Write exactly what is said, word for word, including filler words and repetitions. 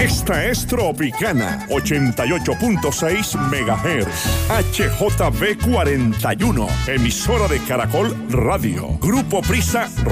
Esta es Tropicana, ochenta y ocho punto seis megahertz. H J B cuarenta y uno, emisora de Caracol Radio. Grupo Prisa